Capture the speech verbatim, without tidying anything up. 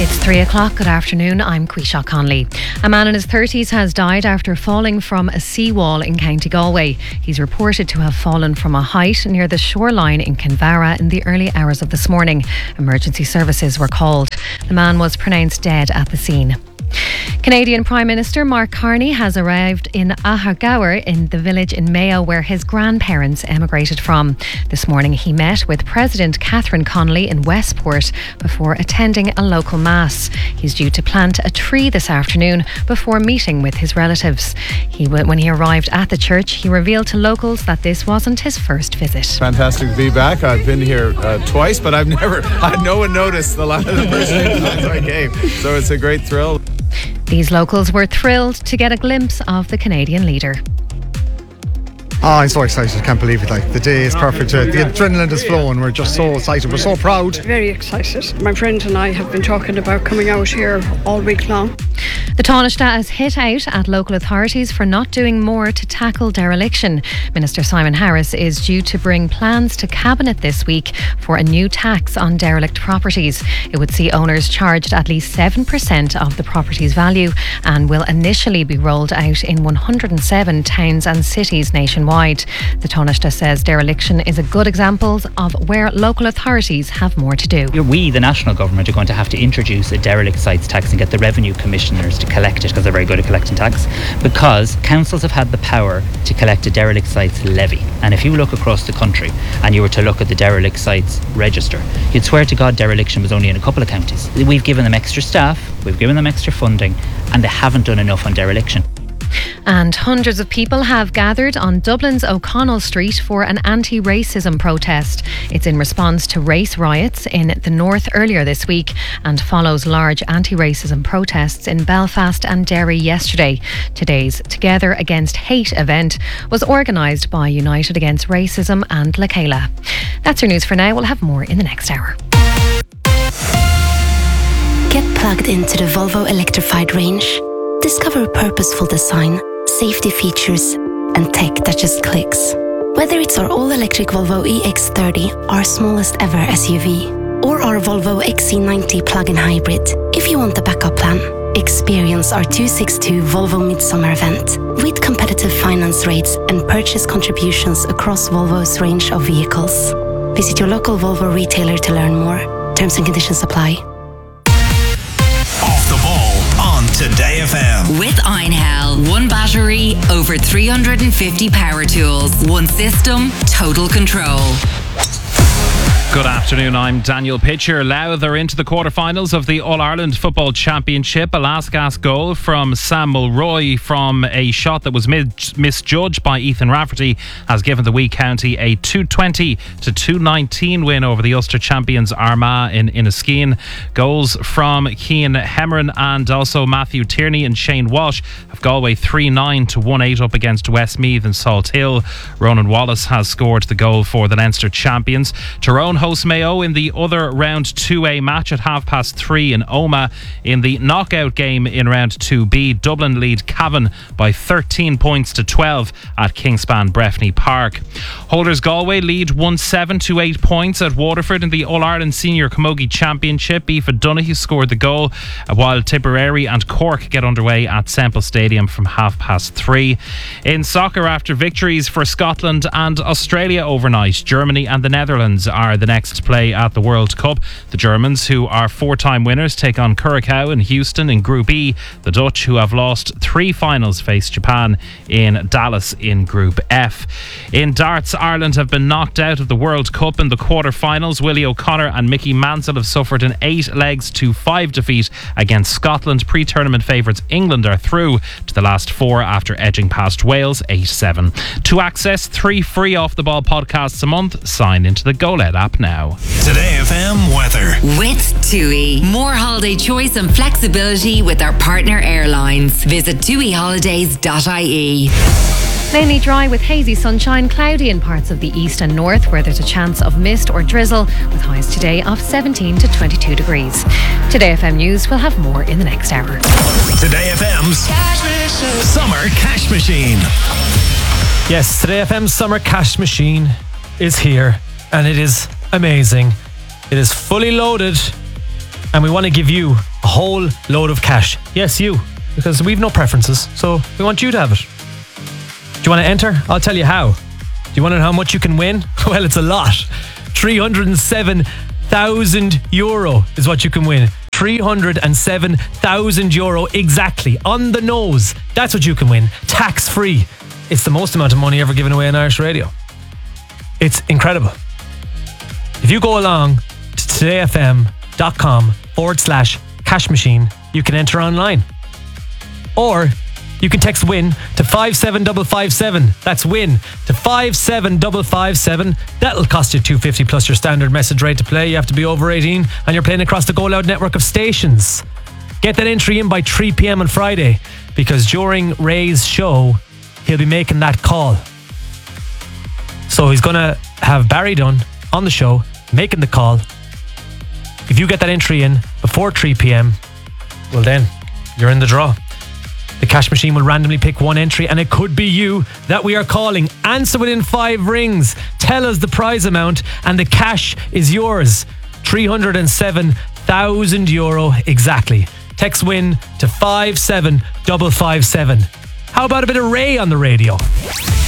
It's three o'clock. Good afternoon. I'm Quisha Conley. A man in his thirties has died after falling from a seawall in County Galway. He's reported to have fallen from a height near the shoreline in Kinvara in the early hours of this morning. Emergency services were called. The man was pronounced dead at the scene. Canadian Prime Minister Mark Carney has arrived in Ahagower in the village in Mayo where his grandparents emigrated from. This morning he met with President Catherine Connolly in Westport before attending a local mass. He's due to plant a tree this afternoon before meeting with his relatives. He, when he arrived at the church, he revealed to locals that this wasn't his first visit. Fantastic to be back. I've been here uh, twice, but I've never had no one noticed the last the first time I came. So it's a great thrill. These locals were thrilled to get a glimpse of the Canadian leader. Oh, I'm so excited. I can't believe it. Like, the day is perfect. Uh, the adrenaline is flowing. We're just so excited. We're so proud. Very excited. My friend and I have been talking about coming out here all week long. The Taoiseach has hit out at local authorities for not doing more to tackle dereliction. Minister Simon Harris is due to bring plans to Cabinet this week for a new tax on derelict properties. It would see owners charged at least seven percent of the property's value and will initially be rolled out in one hundred seven towns and cities nationwide. The Taoiseach says dereliction is a good example of where local authorities have more to do. We, the national government, are going to have to introduce a derelict sites tax and get the revenue commissioners to collect it because they're very good at collecting tax, because councils have had the power to collect a derelict sites levy. And if you look across the country and you were to look at the derelict sites register, you'd swear to God dereliction was only in a couple of counties. We've given them extra staff, we've given them extra funding, and they haven't done enough on dereliction. And hundreds of people have gathered on Dublin's O'Connell Street for an anti-racism protest. It's in response to race riots in the north earlier this week and follows large anti-racism protests in Belfast and Derry yesterday. Today's Together Against Hate event was organised by United Against Racism and Lakela. That's your news for now. We'll have more in the next hour. Get plugged into the Volvo electrified range. Discover purposeful design, safety features, and tech that just clicks. Whether it's our all-electric Volvo E X thirty, our smallest ever S U V, or our Volvo X C ninety plug-in hybrid, if you want the backup plan, experience our two sixty-two Volvo Midsummer event with competitive finance rates and purchase contributions across Volvo's range of vehicles. Visit your local Volvo retailer to learn more. Terms and conditions apply. Off the ball on Today F M. With Einhell, one battery, over three hundred fifty power tools, one system, total control. Good afternoon, I'm Daniel Pitcher. Louth are into the quarterfinals of the All-Ireland Football Championship. A last-gasp goal from Sam Mulroy from a shot that was mis- misjudged by Ethan Rafferty has given the Wee County a two twenty to two nineteen win over the Ulster champions Armagh in Inniskeen. Goals from Cian Hemmerin and also Matthew Tierney and Shane Walsh have Galway three nine to one eight up against Westmeath and Salt Hill. Ronan Wallace has scored the goal for the Leinster champions. Tyrone hosts Mayo in the other round two A match at half past three in Omagh. In the knockout game in round two B, Dublin lead Cavan by thirteen points to twelve at Kingspan Breffni Park. Holders Galway lead one seven to eight points at Waterford in the All-Ireland Senior Camogie Championship. Aoife Donoghue scored the goal, while Tipperary and Cork get underway at Semple Stadium from half past three. In soccer, after victories for Scotland and Australia overnight, Germany and the Netherlands are the next play at the World Cup. The Germans, who are four-time winners, take on Curacao and Houston in Group E. The Dutch, who have lost three finals, face Japan in Dallas in Group F. In darts, Ireland have been knocked out of the World Cup in the quarter-finals. Willie O'Connor and Mickey Mansell have suffered an eight legs to five defeat against Scotland. Pre-tournament favourites England are through to the last four after edging past Wales eight seven. To access three free off-the-ball podcasts a month, sign into the GoLed app now. Today F M weather. With TUI. More holiday choice and flexibility with our partner airlines. Visit tui holidays dot I E. Mainly dry with hazy sunshine, cloudy in parts of the east and north where there's a chance of mist or drizzle, with highs today of seventeen to twenty-two degrees. Today F M News will have more in the next hour. Today F M's Summer Cash Machine. Yes, Today F M's Summer Cash Machine is here, and it is amazing. It is fully loaded, and we want to give you one whole load of cash. Yes, you. Because we've no preferences, so we want you to have it. Do you want to enter? I'll tell you how. Do you want to know how much you can win? Well, it's a lot. three hundred seven thousand euro is what you can win. three hundred seven thousand euro exactly. On the nose. That's what you can win. Tax free. It's the most amount of money ever given away on Irish radio. It's incredible. If you go along to todayfm.com forward slash cash machine, you can enter online. Or you can text WIN to five seven five five seven. That's WIN to five seven five five seven. That'll cost you two dollars fifty plus your standard message rate to play. You have to be over eighteen and you're playing across the Go Loud network of stations. Get that entry in by three p.m. on Friday, because during Ray's show, he'll be making that call. So he's going to have Barry Dunn on the show, making the call. If you get that entry in before three p.m, well then, you're in the draw. The cash machine will randomly pick one entry, and it could be you that we are calling. Answer within five rings. Tell us the prize amount, and the cash is yours. three hundred seven thousand euro exactly. Text WIN to five seven five five seven. How about a bit of Ray on the radio?